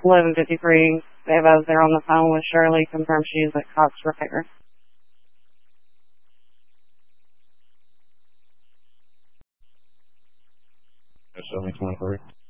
11:53. They have us there on the phone with Shirley. Confirm she is at Cox Repair. 723.